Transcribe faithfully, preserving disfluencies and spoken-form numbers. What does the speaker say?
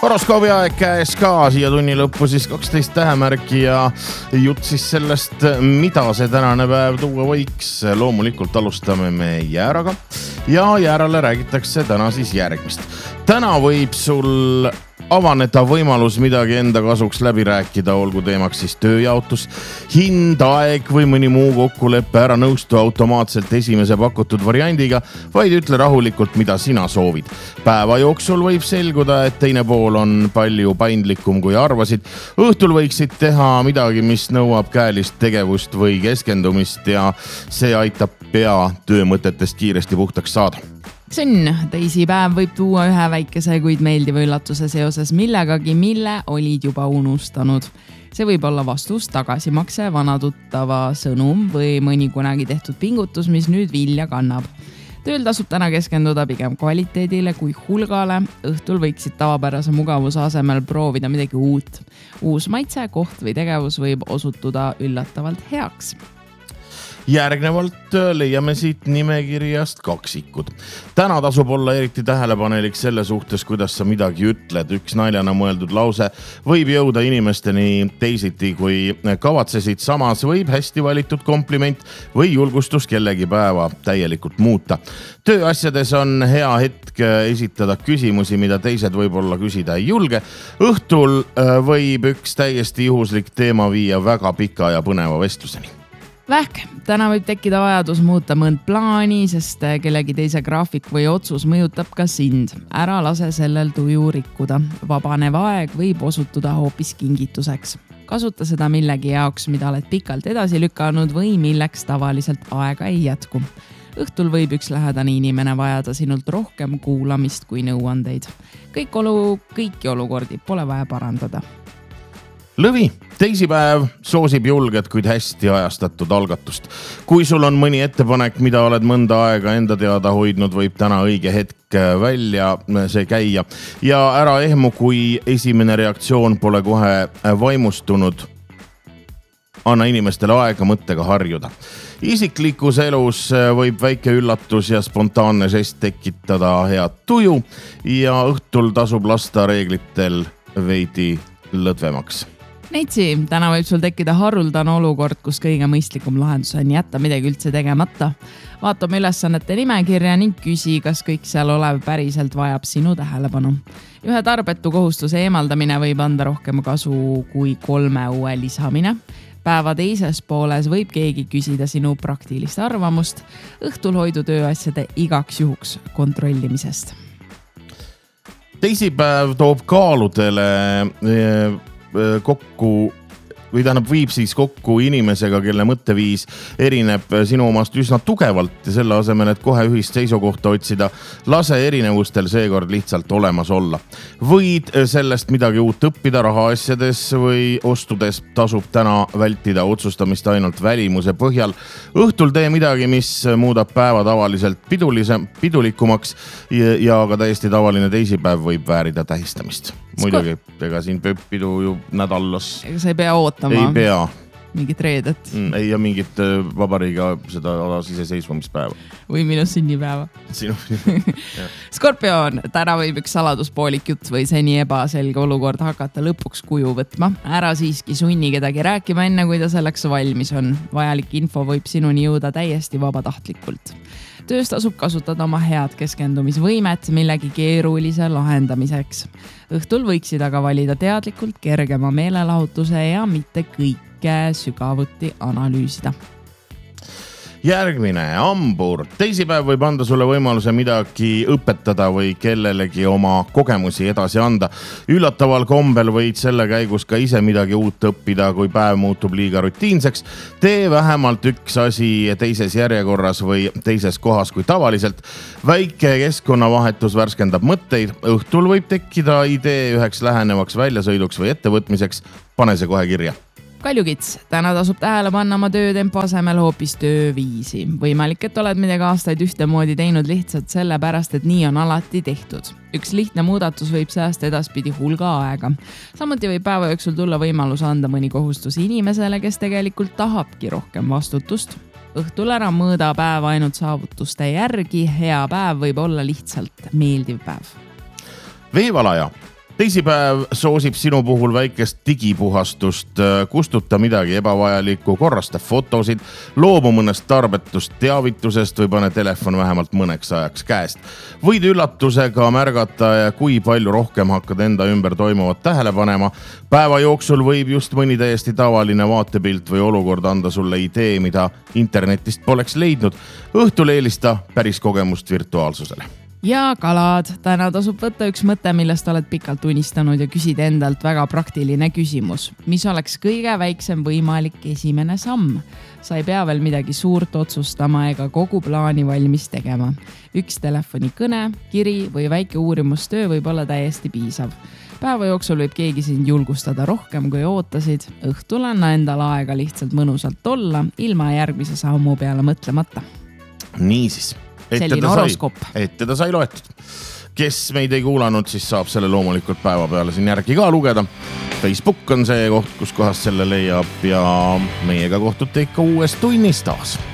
Horoskoobi aeg käes ka, siia tunni lõppu siis kaksteist tähemärki ja jutt siis sellest, mida see tänane päev tuua võiks. Loomulikult alustame me Jääraga ja Jäärale räägitakse täna siis järgmist. Täna võib sul avaneda võimalus midagi enda kasuks läbi rääkida, olgu teemaks siis tööjaotus, hind, aeg või mõni muu kokkuleppe. Ära nõustu automaatselt esimese pakutud variandiga, vaid ütle rahulikult, mida sina soovid. Päeva jooksul võib selguda, et teine pool on palju paindlikum kui arvasid. Õhtul võiksid teha midagi, mis nõuab käelist tegevust või keskendumist ja see aitab pea töömõtetest kiiresti puhtaks saada. Sõnn, teisipäev võib tuua ühe väikese, kuid meeldiva üllatuse seoses millegagi, mille olid juba unustanud. See võib olla vastus, tagasimakse, vanatuttava sõnum või mõni kunagi tehtud pingutus, mis nüüd vilja kannab. Tööl tasub täna keskenduda pigem kvaliteedile kui hulgale. Õhtul võiksid tavapärase mugavuse asemel proovida midagi uut. Uus maitse, koht või tegevus võib osutuda üllatavalt heaks. Järgnevalt leiame siit nimekirjast kaksikud. Täna tasub olla eriti tähelepanelik selle suhtes, kuidas sa midagi ütled. Üks naljana mõeldud lause võib jõuda inimesteni teisiti, kui kavatsesid. Samas võib hästi valitud kompliment või julgustus kellegi päeva täielikult muuta. Tööasjades on hea hetk esitada küsimusi, mida teised võib-olla küsida ei julge. Õhtul võib üks täiesti juhuslik teema viia väga pika ja põneva vestluseni. Vähk, täna võib tekkida vajadus muuta mõnd plaani, sest kellegi teise graafik või otsus mõjutab ka sind. Ära lase sellel tuju rikkuda. Vabanev aeg võib osutuda hoopis kingituseks. Kasuta seda millegi jaoks, mida oled pikalt edasi lükanud või milleks tavaliselt aega ei jätku. Õhtul võib üks lähedane inimene vajada sinult rohkem kuulamist kui nõuandeid. Kõik olu, kõiki olukordi pole vaja parandada. Lõvi, teisipäev soosib julget, kuid hästi ajastatud algatust. Kui sul on mõni ettepanek, mida oled mõnda aega enda teada hoidnud, võib täna õige hetk välja see käia. Ja ära ehmu, kui esimene reaktsioon pole kohe vaimustunud. Anna inimestele aega mõttega harjuda. Isiklikus elus võib väike üllatus ja spontaanne žest tekitada head tuju ja õhtul tasub lasta reeglitel veidi lõdvemaks. Neitsi, täna võib sul tekkida haruldane olukord, kus kõige mõistlikum lahendus on jätta midagi üldse tegemata. Vaatame ülesannete nimekirja ning küsi, kas kõik seal olev päriselt vajab sinu tähelepanu. Ühe tarbetu kohustuse eemaldamine võib anda rohkem kasu kui kolme uue lisamine. Päeva teises pooles võib keegi küsida sinu praktilist arvamust. Õhtul hoidu tööasjade igaks juhuks kontrollimisest. Teisipäev toob kaaludele kokku või tähendab viib siis kokku inimesega, kelle mõtteviis erineb sinu omast üsna tugevalt ja selle asemel, et kohe ühist seisukohta otsida, lase erinevustel seekord lihtsalt olemas olla. Võid sellest midagi uut õppida rahaasjades või ostudes tasub täna vältida otsustamist ainult välimuse põhjal. Õhtul tee midagi, mis muudab päeva tavaliselt pidulikumaks ja ka täiesti tavaline teisipäev võib väärida tähistamist. Muidugi, ega siin pidu ju nädalas ega sa ei pea ootama ei pea. Mingit reedet mm, ei ja mingit vabariiga seda alas iseseisvumispäeva või minu sünnipäeva. Sinu Skorpion, täna võib üks saladuspoolik jutt või seni ebaselge olukord hakata lõpuks kuju võtma. Ära siiski sunni kedagi rääkima enne, kui ta selleks valmis on. Vajalik info võib sinuni jõuda täiesti vabatahtlikult. Töös tasub kasutada oma head keskendumisvõimet millegi keerulise lahendamiseks. Õhtul võiksid aga valida teadlikult kergema meelelahutuse ja mitte kõike sügavuti analüüsida. Järgmine, Hambur. Teisipäev võib anda sulle võimaluse midagi õpetada või kellelegi oma kogemusi edasi anda. Üllataval kombel võid selle käigus ka ise midagi uut õppida, kui päev muutub liiga rutiinseks. Tee vähemalt üks asi teises järjekorras või teises kohas kui tavaliselt. Väike keskkonnavahetus värskendab mõtteid. Õhtul võib tekkida idee üheks lähenevaks väljasõiduks või ettevõtmiseks. Pane see kohe kirja. Kaljukits, täna tasub tähele panna oma töötempo asemel hoopis tööviisi. Võimalik, et oled midagi aastaid ühtemoodi teinud lihtsalt sellepärast, et nii on alati tehtud. Üks lihtne muudatus võib säästa edaspidi hulga aega. Samuti võib päeva jooksul tulla võimalus anda mõni kohustus inimesele, kes tegelikult tahabki rohkem vastutust. Õhtul ära mõõda päeva ainult saavutuste järgi. Hea päev võib olla lihtsalt meeldiv päev. Veevalaja. teisipäev soosib sinu puhul väikest digipuhastust, kustuta midagi ebavajalikku, korrasta fotosid, loobu mõnest tarbetust teavitusest või pane telefon vähemalt mõneks ajaks käest. Võid üllatusega märgata, kui palju rohkem hakkad enda ümber toimuvat tähele panema. Päeva jooksul võib just mõni täiesti tavaline vaatepilt või olukord anda sulle idee, mida internetist poleks leidnud. Õhtul eelista päris kogemust virtuaalsusele. Ja kalad, täna tasub võtta üks mõte, millest oled pikalt unistanud ja küsid endalt väga praktiline küsimus. Mis oleks kõige väiksem võimalik esimene samm? Sa ei pea veel midagi suurt otsustama ega kogu plaani valmis tegema. Üks telefonikõne, kiri või väike uurimustöö võib olla täiesti piisav. Päeva jooksul võib keegi sind julgustada rohkem kui ootasid. Õhtul anna endal aega lihtsalt mõnusalt olla, ilma järgmise sammu peale mõtlemata. Niisiis. Selline horoskoop. Et teda sai loetud. Kes meid ei kuulanud, siis saab selle loomulikult päeva peale siin järgi ka lugeda. Facebook on see koht, kus kohas selle leiab ja meiega kohtute ikka uues tunnis taas.